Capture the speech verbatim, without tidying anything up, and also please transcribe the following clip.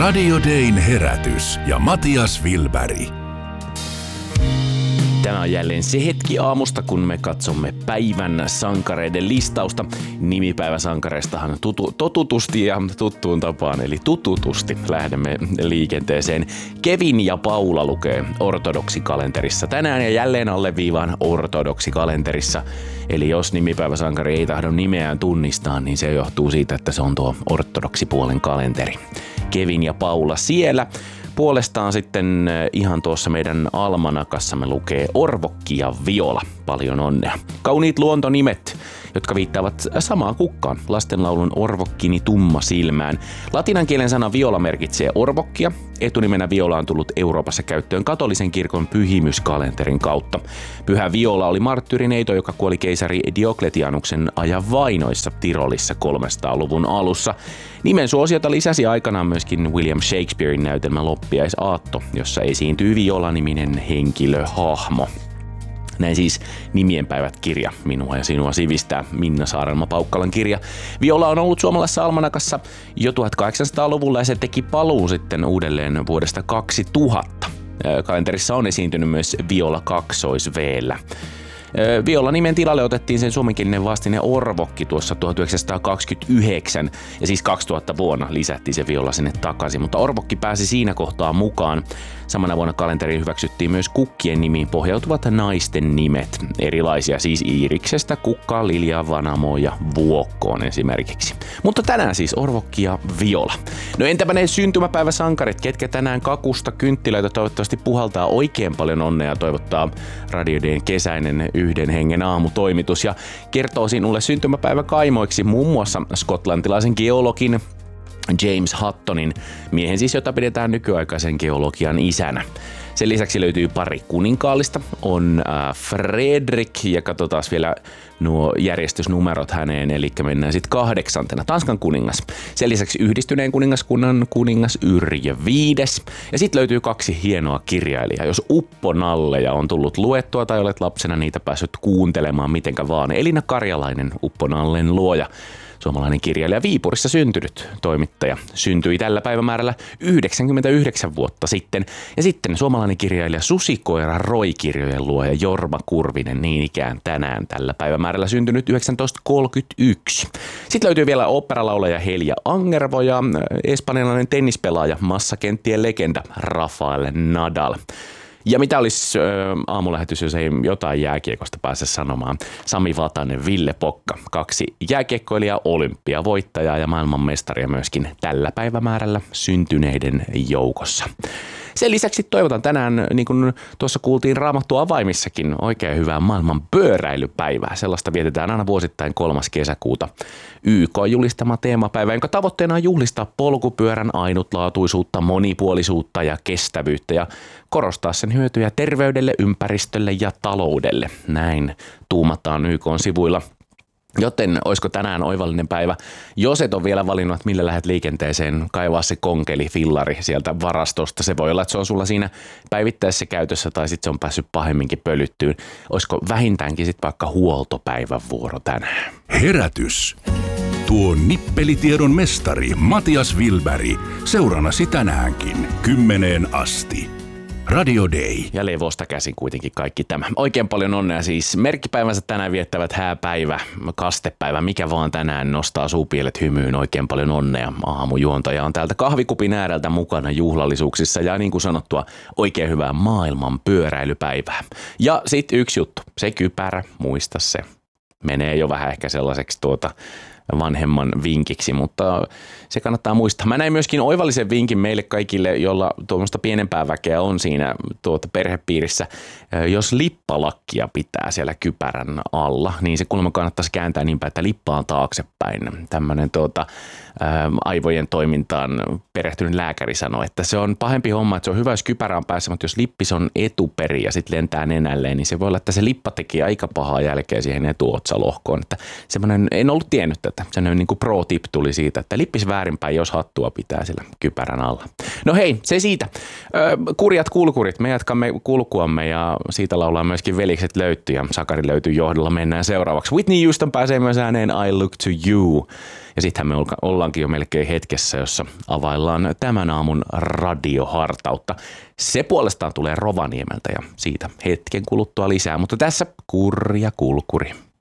Radio Dayn herätys ja Matias Wilberg. Tämä on jälleen se hetki aamusta, kun me katsomme päivän sankareiden listausta. Nimipäiväsankareistahan tutu, totutusti ja tuttuun tapaan, eli tututusti lähdemme liikenteeseen. Kevin ja Paula lukee ortodokssikalenterissa. Tänään ja jälleen alleviivaan ortodokssikalenterissa. Eli jos nimipäiväsankari ei tahdo nimeään tunnistaa, niin se johtuu siitä, että se on tuo ortodoksipuolen kalenteri. Kevin ja Paula siellä. Puolestaan sitten ihan tuossa meidän almanakassamme lukee Orvokki ja Viola. Paljon onnea. Kauniit luontonimet, jotka viittaavat samaan kukkaan. Lastenlaulun Orvokkini tumma silmään. Latinan kielen sana viola merkitsee orvokkia. Etunimenä viola on tullut Euroopassa käyttöön katolisen kirkon pyhimyskalenterin kautta. Pyhä Viola oli marttyyrineito, joka kuoli keisari Diokletianuksen ajan vainoissa Tirolissa kolmesataaluvun alussa. Nimen suosiota lisäsi aikanaan myöskin William Shakespearein näytelmä Loppiaisaatto, jossa esiintyy Viola-niminen henkilöhahmo. Näin siis Nimienpäivät -kirja. Minua ja sinua sivistää. Minna Saarelma-Paukkalan kirja. Viola on ollut suomalaisessa almanakassa jo tuhatkahdeksansataaluvulla ja se teki paluun sitten uudelleen vuodesta kaksituhatta. Kalenterissa on esiintynyt myös Viola kaksois-V:llä. Viola-nimen tilalle otettiin sen suomenkielinen vastine Orvokki tuossa tuhatyhdeksänsataakaksikymmentäyhdeksän ja siis kaksituhatta vuonna lisättiin se Viola sinne takaisin, mutta Orvokki pääsi siinä kohtaa mukaan. Samana vuonna kalenteriin hyväksyttiin myös kukkien nimiin pohjautuvat naisten nimet, erilaisia siis Iiriksestä, Kukkaan, Liljaan, Vanamoon ja Vuokkoon esimerkiksi. Mutta tänään siis Orvokki ja Viola. No entäpä ne syntymäpäiväsankarit, ketkä tänään kakusta kynttilöitä toivottavasti puhaltaa oikein paljon onnea, toivottaa Radio Dayn kesäinen yhden hengen aamutoimitus ja kertoo sinulle syntymäpäiväkaimoiksi muun muassa skotlantilaisen geologin James Huttonin, miehen siis, jota pidetään nykyaikaisen geologian isänä. Sen lisäksi löytyy pari kuninkaallista, on äh, Fredrik ja katsotaan vielä nuo järjestysnumerot häneen, eli mennään sitten kahdeksantena, Tanskan kuningas. Sen lisäksi Yhdistyneen kuningaskunnan kuningas Yrjö viides. Ja sitten löytyy kaksi hienoa kirjailijaa. Jos upponalleja on tullut luettua tai olet lapsena niitä päässyt kuuntelemaan mitenkä vaan. Elina Karjalainen, upponallen luoja. Suomalainen kirjailija, Viipurissa syntynyt toimittaja, syntyi tällä päivämäärällä yhdeksänkymmentäyhdeksän vuotta sitten. Ja sitten suomalainen kirjailija Susikoira Roy-kirjojen luoja Jorma Kurvinen, niin ikään tänään tällä päivämäärällä syntynyt tuhatyhdeksänsataakolmekymmentäyksi. Sitten löytyy vielä oopperalaulaja Helja Angervo ja espanjalainen tennispelaaja, massakenttien legenda Rafael Nadal. Ja mitä olisi äh, aamulähetys, jos ei jotain jääkiekosta pääse sanomaan. Sami Vatanen, Ville Pokka, kaksi jääkiekkoilijaa, olympiavoittajaa ja maailmanmestaria myöskin tällä päivämäärällä syntyneiden joukossa. Sen lisäksi toivotan tänään, niin kuin tuossa kuultiin Raamattu avaimissakin, oikein hyvää maailman pyöräilypäivää. Sellaista vietetään aina vuosittain kolmas kesäkuuta. Y K julistama teemapäivä, jonka tavoitteena on juhlistaa polkupyörän ainutlaatuisuutta, monipuolisuutta ja kestävyyttä ja korostaa sen hyötyjä terveydelle, ympäristölle ja taloudelle. Näin tuumataan Y K:n sivuilla. Joten olisiko tänään oivallinen päivä, jos et ole vielä valinnut, että millä lähdet liikenteeseen, kaivaa se konkeli, fillari sieltä varastosta. Se voi olla, että se on sulla siinä päivittäisessä käytössä tai sitten se on päässyt pahemminkin pölyttyyn. Olisiko vähintäänkin sitten vaikka huoltopäivän vuoro tänään? Herätys. Tuo nippelitiedon mestari Matias Wilberg seurannasi tänäänkin kymmeneen asti. Radio Day. Ja levosta käsin kuitenkin kaikki tämä. Oikein paljon onnea siis. Merkkipäivänsä tänään viettävät hääpäivä, kastepäivä, mikä vaan tänään nostaa suupielet hymyyn. Oikein paljon onnea. Aamujuontaja on täältä kahvikupin ääreltä mukana juhlallisuuksissa ja niin kuin sanottua, oikein hyvää maailman pyöräilypäivää. Ja sitten yksi juttu, se kypärä, muista se. Menee jo vähän ehkä sellaiseksi tuota vanhemman vinkiksi, mutta se kannattaa muistaa. Mä näin myöskin oivallisen vinkin meille kaikille, jolla tuommoista pienempää väkeä on siinä tuota perhepiirissä. Jos lippalakkia pitää siellä kypärän alla, niin se kuulemma kannattaisi kääntää niin päin, että lippa on taaksepäin. Tämmöinen tuota, ää, aivojen toimintaan perehtynyt lääkäri sanoi, että se on pahempi homma, että se on hyvä, jos kypärä on päässä, mutta jos lippis on etuperi ja sitten lentää nenälleen, niin se voi olla, että se lippa tekee aika pahaa jälkeä siihen etuotsalohkoon. Että semmoinen, en ollut tiennyt tätä. että sellainen niin kuin pro-tip tuli siitä, että lippis väärinpäin, jos hattua pitää sillä kypärän alla. No hei, se siitä. Kurjat kulkurit, me jatkamme kulkuamme ja siitä laulaa myöskin Velikset löytyy ja Sakari löytyy johdolla. Mennään seuraavaksi. Whitney Houston pääsee myös ääneen I Look to You. Ja sittenhän me ollaankin jo melkein hetkessä, jossa availlaan tämän aamun radiohartautta. Se puolestaan tulee Rovaniemeltä ja siitä hetken kuluttua lisää, mutta tässä kurja kulkuri.